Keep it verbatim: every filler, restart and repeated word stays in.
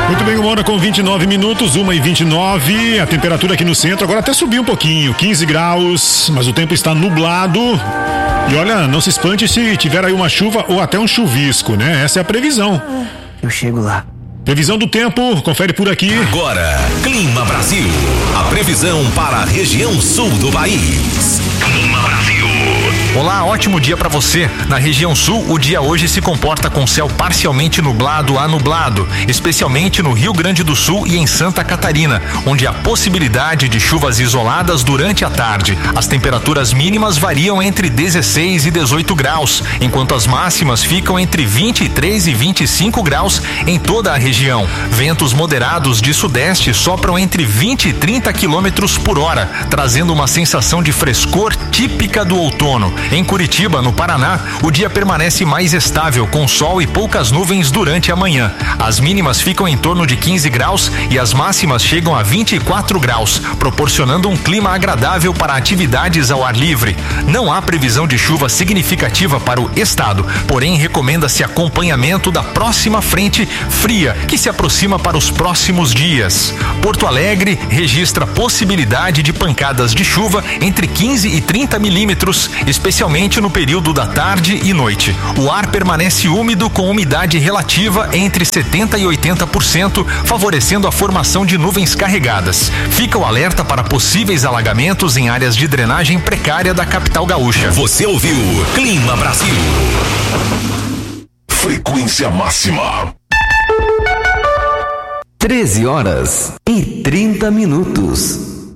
Muito bem, uma hora com vinte e nove minutos, uma e vinte e nove. A temperatura aqui no centro agora até subiu um pouquinho, quinze graus, mas o tempo está nublado. E olha, não se espante se tiver aí uma chuva ou até um chuvisco, né? Essa é a previsão. Eu chego lá. Previsão do tempo, confere por aqui. Agora, Clima Brasil. A previsão para a região sul do país. Clima Brasil. Olá, ótimo dia para você. Na região sul, o dia hoje se comporta com céu parcialmente nublado a nublado, especialmente no Rio Grande do Sul e em Santa Catarina, onde há possibilidade de chuvas isoladas durante a tarde. As temperaturas mínimas variam entre dezesseis e dezoito graus, enquanto as máximas ficam entre vinte e três e vinte e cinco graus em toda a região. Ventos moderados de sudeste sopram entre vinte e trinta quilômetros por hora, trazendo uma sensação de frescor típica do outono. Em Curitiba, no Paraná, o dia permanece mais estável, com sol e poucas nuvens durante a manhã. As mínimas ficam em torno de quinze graus e as máximas chegam a vinte e quatro graus, proporcionando um clima agradável para atividades ao ar livre. Não há previsão de chuva significativa para o estado, porém recomenda-se acompanhamento da próxima frente fria, que se aproxima para os próximos dias. Porto Alegre registra possibilidade de pancadas de chuva entre quinze e trinta milímetros, especialmente no período da tarde e noite. O ar permanece úmido com umidade relativa entre setenta e oitenta por cento, favorecendo a formação de nuvens carregadas. Fica o alerta para possíveis alagamentos em áreas de drenagem precária da capital gaúcha. Você ouviu Clima Brasil. Frequência máxima. treze horas e trinta minutos.